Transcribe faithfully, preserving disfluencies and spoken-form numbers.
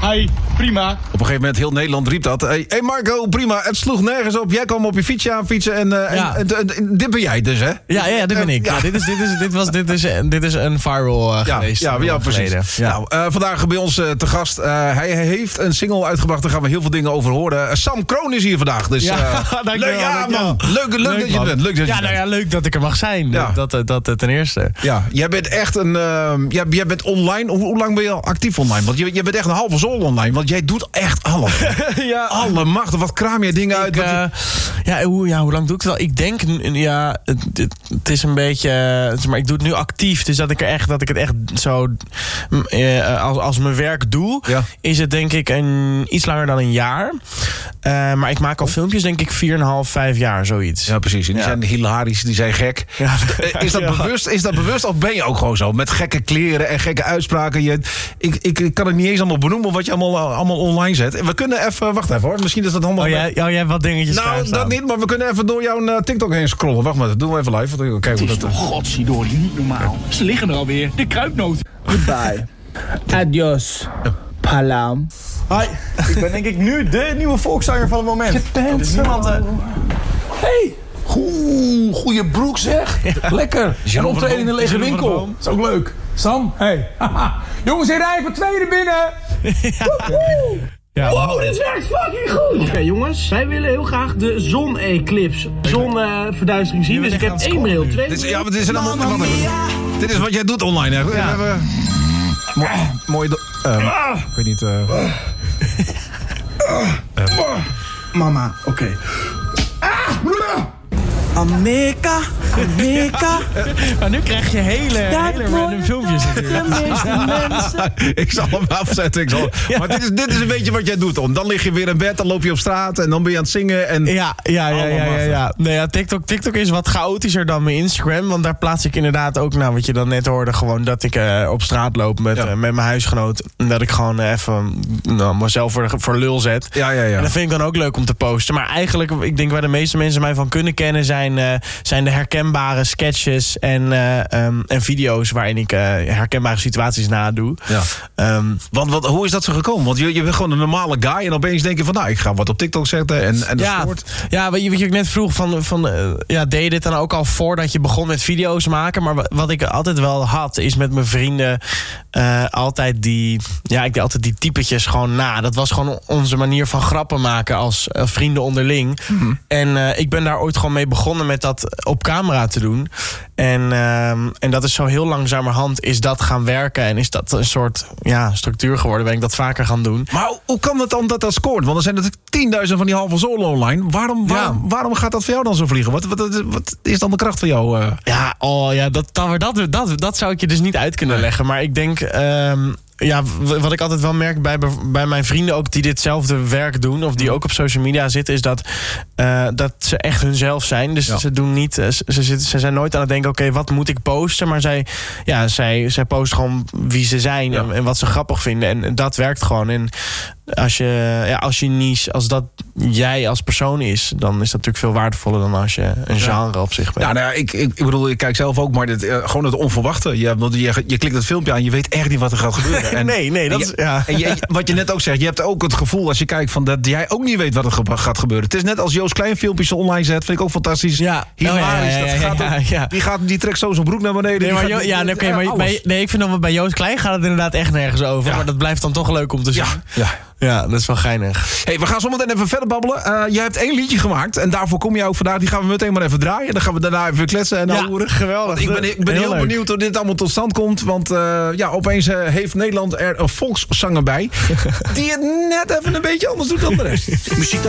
Hi, prima. Op een gegeven moment, heel Nederland riep dat. Hé hey, hey Marco, prima, het sloeg nergens op. Jij kwam op je fietsje aan fietsen en, uh, Ja. en, en, en dit ben jij dus, hè? Ja, ja, ja, dit ben ik. Ja. Ja, dit, is, dit, is, dit, was, dit, is, dit is een viral uh, Ja, geweest. ja, ja, precies. Ja. Nou, uh, vandaag bij ons uh, te gast. Uh, hij heeft een single uitgebracht, daar gaan we heel veel dingen over horen. Uh, Sam Kroon is hier vandaag. Dus, uh, Ja, dankjewel, leuk, ja, dankjewel. man. Leuk, leuk, leuk dat je man. bent. Leuk dat je ja, nou bent. ja, leuk dat ik er mag zijn. Ja. Dat, dat, dat, dat ten eerste. Ja, jij bent echt een. Uh, jij, jij bent online. Hoe, hoe lang ben je al actief online? Want je, je bent echt een halve zool online. Want jij doet echt alles. ja. Alle machten. Wat kraam jij dingen uit? Ik, Wat, uh, ja, hoe, ja, hoe lang doe ik het al? Ik denk, ja, het, het, het is een beetje, uh, maar ik doe het nu actief. Dus dat ik er echt, dat ik het echt zo uh, als, als mijn werk doe, Ja. is het denk ik een, iets langer dan een jaar. Uh, maar ik maak al filmpjes, denk ik, vier en een half, vijf jaar, zoiets. Ja, precies. En die Ja. zijn hilarisch, die zijn gek. Ja. Is dat, Ja. bewust, is dat bewust of ben je ook gewoon zo? Met gekke kleren en gekke uitspraken. Je, ik, ik, ik kan het niet eens allemaal benoemen wat je allemaal, allemaal online zet. We kunnen even, wacht even hoor. Misschien is dat allemaal... Oh, jij, oh, jij hebt wat dingetjes nou, klaarstaan. dat niet, maar we kunnen even door jouw uh, TikTok heen scrollen. Wacht maar, dat doen we even live. Want kijk hoe Het is dat... toch godzijdank niet normaal. Ze liggen er alweer. De kruidnoot. Goodbye. Adios. Palam. Hi, ik ben denk ik nu de nieuwe volkszanger van het moment. Je bent dus niemand, uh... Hey, oeh, goeie broek zeg. Lekker. Een optreden in een lege Jeroen van der winkel. Boom. Is ook leuk. Sam, hey. Jongens, in rij voor tweede binnen. Ja. Wow, dit werkt fucking goed. Oké okay, jongens, wij willen heel graag de zon-eclipse. Zonverduistering zien. Dus ik heb één bril, twee Dit is, ja, maar dit is, allemaal, wacht even. Dit is wat jij doet online. Hè? We Ja. hebben... Mo mooi... do- Uh, ik weet niet... Uh... Mama, oké. Okay. Amerika, Amerika. Maar nu krijg je hele, hele random filmpjes natuurlijk. ik zal hem afzetten. Ik zal... Ja. Maar dit is, dit is een beetje wat jij doet. On. Dan lig je weer in bed, dan loop je op straat en dan ben je aan het zingen. En... Ja, ja, ja, ja, ja, ja. Nee, ja TikTok, TikTok is wat chaotischer dan mijn Instagram. Want daar plaats ik inderdaad ook, nou, wat je dan net hoorde, gewoon dat ik uh, op straat loop met, Ja. uh, met mijn huisgenoot. En dat ik gewoon uh, even nou, mezelf voor, voor lul zet. Ja, ja, ja. En dat vind ik dan ook leuk om te posten. Maar eigenlijk, ik denk waar de meeste mensen mij van kunnen kennen, zijn, uh, zijn de herkenbare sketches en, uh, um, en video's waarin ik uh, herkenbare situaties nadoe. Ja. Um, Want wat, hoe is dat zo gekomen? Want je, je bent gewoon een normale guy en opeens denk je van, nou, ik ga wat op TikTok zetten en, en dat ja, soort. ja, wat je, wat je ook net vroeg, van, van, uh, ja, deed je dit dan ook al voordat je begon met video's maken? Maar wat ik altijd wel had, is met mijn vrienden uh, altijd die, ja, ik deed altijd die typetjes gewoon na. Dat was gewoon onze manier van grappen maken als uh, vrienden onderling. Mm-hmm. En uh, ik ben daar ooit gewoon mee begonnen met dat op camera te doen. En, uh, en dat is zo heel langzamerhand is dat gaan werken en is dat een soort ja, structuur geworden. Ben ik dat vaker gaan doen. Maar hoe kan het dan dat dat scoort? Want er zijn natuurlijk tienduizend van die halve zolen online. Waarom, waarom, Ja. waarom gaat dat voor jou dan zo vliegen? Wat, wat, wat is dan de kracht van jou? Uh? Ja, oh ja, dat, dat, dat, dat, dat zou ik je dus niet uit kunnen leggen. Maar ik denk, um, ja, wat ik altijd wel merk bij, bij mijn vrienden ook die ditzelfde werk doen, of die ook op social media zitten, is dat, uh, dat ze echt hunzelf zijn. Dus ja. ze doen niet, ze, ze, zitten, ze zijn nooit aan het denken, oké, okay, wat moet ik posten? Maar zij, ja, zij, zij posten gewoon wie ze zijn ja. en, en wat ze grappig vinden. En, en dat werkt gewoon. En als je, ja, als je niche, als dat jij als persoon is, dan is dat natuurlijk veel waardevoller dan als je een genre ja. op zich bent. Ja, nou ja, ik, ik, ik bedoel, ik kijk zelf ook, maar dit, uh, gewoon het onverwachte. Je, je, je klikt het filmpje aan, je weet echt niet wat er gaat gebeuren. En, nee, nee, dat en is... Je, ja. En je, wat je net ook zegt, je hebt ook het gevoel als je kijkt van dat jij ook niet weet wat er ge- gaat gebeuren. Het is net als Joost Klein filmpjes online zet, vind ik ook fantastisch. Ja. Hilarisch. Oh, ja, ja, ja, dat gaat ja, ja, ja. Die, gaat, die trekt zo zijn broek naar beneden. Nee, maar, gaat, jo- ja, nee, okay, maar bij, nee, ik vind dat bij Joost Klein gaat het inderdaad echt nergens over. Ja. Maar dat blijft dan toch leuk om te zien. Ja, ja. Ja, dat is wel geinig. Hey, we gaan zo meteen even verder babbelen. Uh, jij hebt één liedje gemaakt en daarvoor kom je ook vandaag. Die gaan we meteen maar even draaien. Dan gaan we daarna even kletsen en ja, horen. Geweldig. Ik ben, ik ben heel, heel benieuwd hoe dit allemaal tot stand komt. Want uh, ja, opeens uh, heeft Nederland er een volkszanger bij die het net even een beetje anders doet dan de rest. Muziek